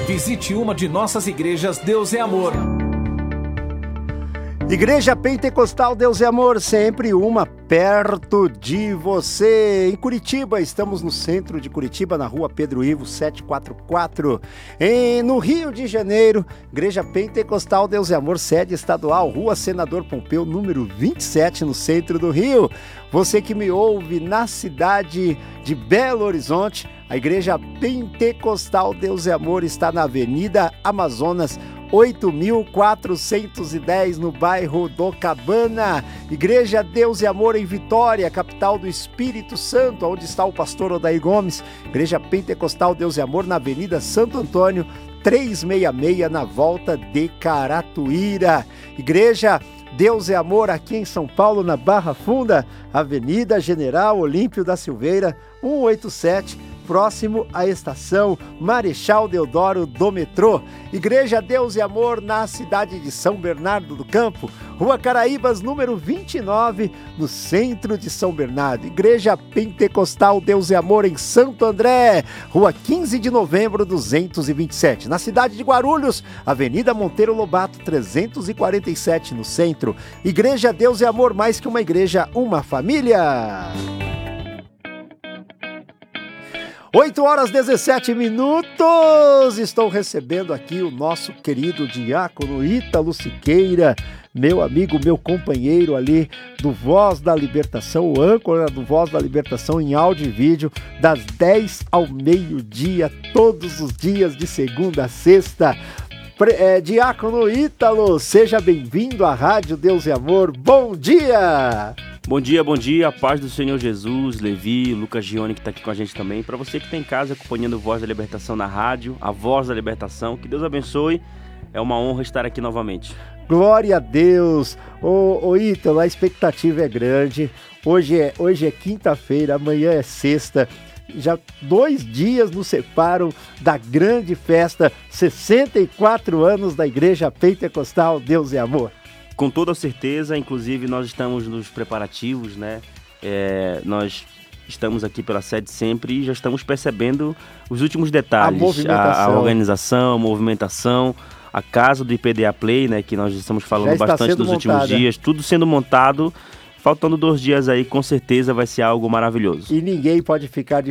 Visite uma de nossas igrejas Deus é Amor. Igreja Pentecostal Deus é Amor, sempre uma perto de você. Em Curitiba, estamos no centro de Curitiba, na rua Pedro Ivo 744. No Rio de Janeiro, Igreja Pentecostal Deus é Amor, sede estadual, rua Senador Pompeu, número 27, no centro do Rio. Você que me ouve na cidade de Belo Horizonte, a Igreja Pentecostal Deus é Amor está na Avenida Amazonas, 8.410, no bairro do Cabana. Igreja Deus e Amor em Vitória, capital do Espírito Santo, onde está o pastor Odair Gomes. Igreja Pentecostal Deus e Amor na Avenida Santo Antônio, 366, na volta de Caratuíra. Igreja Deus é Amor aqui em São Paulo, na Barra Funda, Avenida General Olímpio da Silveira, 187, próximo à estação Marechal Deodoro do metrô. Igreja Deus e Amor na cidade de São Bernardo do Campo, Rua Caraíbas, número 29, no centro de São Bernardo. Igreja Pentecostal Deus e Amor em Santo André, Rua 15 de Novembro, 227. Na cidade de Guarulhos, Avenida Monteiro Lobato, 347, no centro. Igreja Deus e Amor, mais que uma igreja, uma família. 8h17, estou recebendo aqui o nosso querido diácono Ítalo Siqueira, meu amigo, meu companheiro ali do Voz da Libertação, o âncora do Voz da Libertação em áudio e vídeo, das 10 ao meio-dia, todos os dias de segunda a sexta. Diácono Ítalo, seja bem-vindo à Rádio Deus e Amor, bom dia! Bom dia, paz do Senhor Jesus, Levi, Lucas Gione que está aqui com a gente também. Para você que está em casa acompanhando Voz da Libertação na rádio, a Voz da Libertação, que Deus abençoe, é uma honra estar aqui novamente. Glória a Deus! Ô Ítalo, a expectativa é grande, hoje é quinta-feira, amanhã é sexta, já 2 dias nos separam da grande festa, 64 anos da Igreja Pentecostal Deus é Amor. Com toda certeza, inclusive nós estamos nos preparativos, né? Nós estamos aqui pela sede sempre e já estamos percebendo os últimos detalhes. A organização, a movimentação, a casa do IPDA Play, né? Que nós estamos falando bastante nos últimos dias, tudo sendo montado. Faltando 2 dias aí, com certeza vai ser algo maravilhoso. E ninguém pode ficar de